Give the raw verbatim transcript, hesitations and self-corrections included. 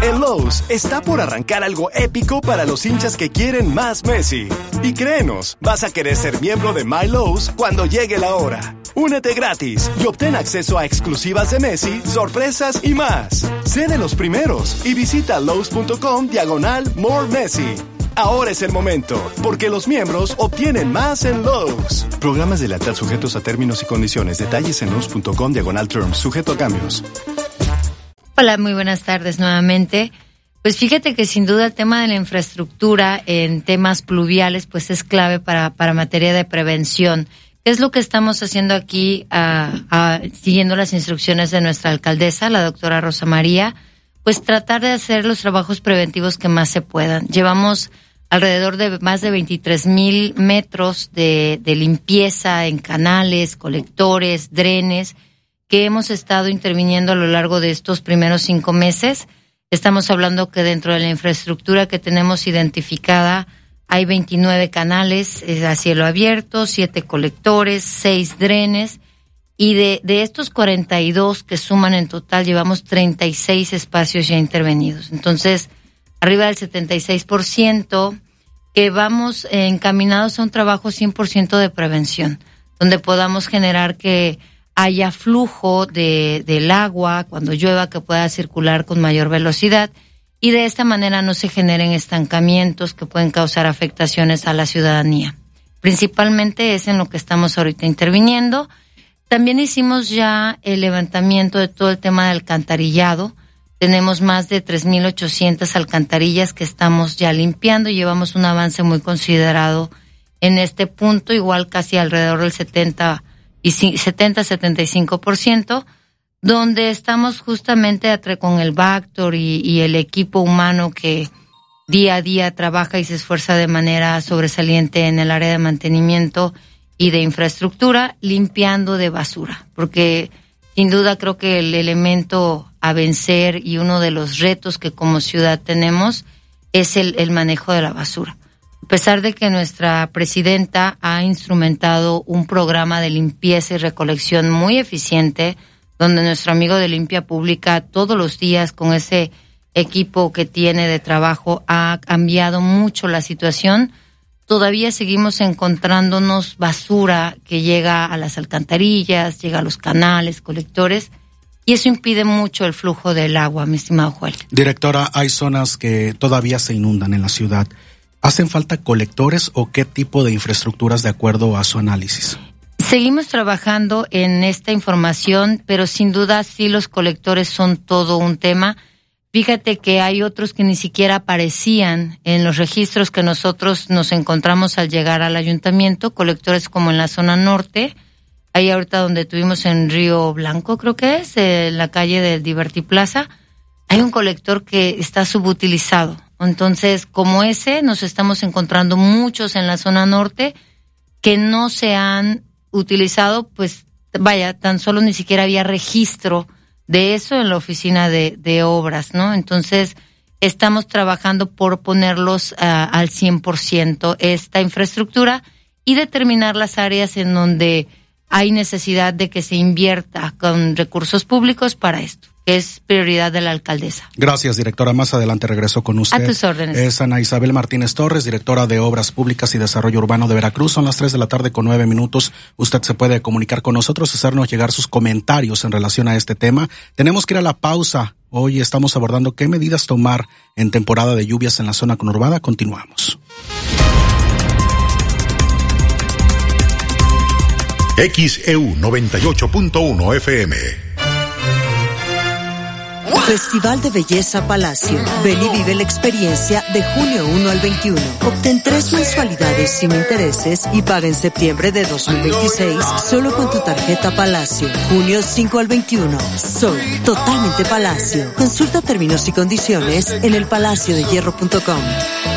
En Lowe's está por arrancar algo épico para los hinchas que quieren más Messi. Y créenos, vas a querer ser miembro de My Lowe's cuando llegue la hora. Únete gratis y obtén acceso a exclusivas de Messi, sorpresas y más. Sé de los primeros y visita Lowe's.com diagonal More Messi. Ahora es el momento, porque los miembros obtienen más en Lowe's. Programas de lealtad sujetos a términos y condiciones. Detalles en Lowe's.com diagonal terms, sujeto a cambios. Hola, muy buenas tardes nuevamente. Pues fíjate que sin duda el tema de la infraestructura en temas pluviales pues es clave para, para materia de prevención. ¿Qué es lo que estamos haciendo aquí, uh, uh, siguiendo las instrucciones de nuestra alcaldesa, la doctora Rosa María? Pues tratar de hacer los trabajos preventivos que más se puedan. Llevamos alrededor de más de veintitrés mil metros de, de limpieza en canales, colectores, drenes, que hemos estado interviniendo a lo largo de estos primeros cinco meses. Estamos hablando que dentro de la infraestructura que tenemos identificada hay veintinueve canales a cielo abierto, siete colectores, seis drenes, y de, de estos cuarenta y dos que suman en total llevamos treinta y seis espacios ya intervenidos. Entonces, arriba del setenta y seis por ciento que vamos encaminados a un trabajo cien por ciento de prevención, donde podamos generar que haya flujo de, del agua cuando llueva, que pueda circular con mayor velocidad y de esta manera no se generen estancamientos que pueden causar afectaciones a la ciudadanía. Principalmente es en lo que estamos ahorita interviniendo. También hicimos ya el levantamiento de todo el tema de alcantarillado. Tenemos más de tres mil ochocientas alcantarillas que estamos ya limpiando y llevamos un avance muy considerado en este punto, igual casi alrededor del setenta y setenta a setenta y cinco por ciento, donde estamos justamente con el Bactor y, y el equipo humano que día a día trabaja y se esfuerza de manera sobresaliente en el área de mantenimiento y de infraestructura, limpiando de basura, porque sin duda creo que el elemento a vencer y uno de los retos que como ciudad tenemos es el, el manejo de la basura. A pesar de que nuestra presidenta ha instrumentado un programa de limpieza y recolección muy eficiente, donde nuestro amigo de Limpia Pública todos los días con ese equipo que tiene de trabajo ha cambiado mucho la situación, todavía seguimos encontrándonos basura que llega a las alcantarillas, llega a los canales, colectores, y eso impide mucho el flujo del agua, mi estimado Joel. Directora, hay zonas que todavía se inundan en la ciudad. ¿Hacen falta colectores o qué tipo de infraestructuras de acuerdo a su análisis? Seguimos trabajando en esta información, pero sin duda sí los colectores son todo un tema. Fíjate que hay otros que ni siquiera aparecían en los registros que nosotros nos encontramos al llegar al ayuntamiento, colectores como en la zona norte, ahí ahorita donde tuvimos en Río Blanco, creo que es, en la calle del Divertiplaza, hay un colector que está subutilizado. Entonces, como ese, nos estamos encontrando muchos en la zona norte que no se han utilizado, pues vaya, tan solo ni siquiera había registro de eso en la oficina de, de obras, ¿no? Entonces, estamos trabajando por ponerlos uh, al cien por ciento esta infraestructura y determinar las áreas en donde hay necesidad de que se invierta con recursos públicos para esto, que es prioridad de la alcaldesa. Gracias, directora. Más adelante regreso con usted. A tus órdenes. Es Ana Isabel Martínez Torres, directora de Obras Públicas y Desarrollo Urbano de Veracruz. Son las tres de la tarde con nueve minutos. Usted se puede comunicar con nosotros, hacernos llegar sus comentarios en relación a este tema. Tenemos que ir a la pausa. Hoy estamos abordando qué medidas tomar en temporada de lluvias en la zona conurbada. Continuamos. X E U noventa y ocho punto uno F M. Festival de Belleza Palacio. Ven y vive la experiencia de junio primero al veintiuno. Obtén tres mensualidades sin intereses y paga en septiembre de dos mil veintiséis solo con tu tarjeta Palacio. junio cinco al veintiuno. Soy totalmente Palacio. Consulta términos y condiciones en el palacio de hierro punto com.